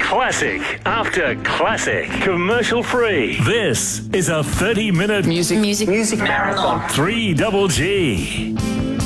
Classic after classic. Commercial free. This is a 30-minute Music marathon. 3 Double G.